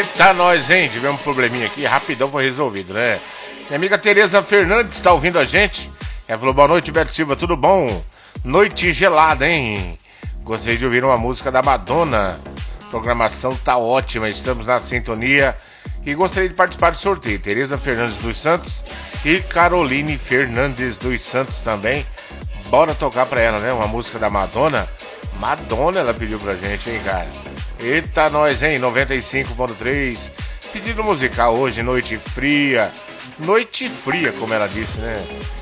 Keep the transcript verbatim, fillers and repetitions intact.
Eita, nós, hein? Tivemos um probleminha aqui, rapidão foi resolvido, né? Minha amiga Tereza Fernandes está ouvindo a gente. Ela falou, boa noite, Beto Silva, tudo bom? Noite gelada, hein? Gostaria de ouvir uma música da Madonna. A programação tá ótima, estamos na sintonia. E gostaria de participar do sorteio. Tereza Fernandes dos Santos e Caroline Fernandes dos Santos também. Bora tocar pra ela, né? Uma música da Madonna. Madonna ela pediu pra gente, hein, cara? Eita, nós, hein? noventa e cinco ponto três. Pedido musical hoje, noite fria. Noite fria, como ela disse, né?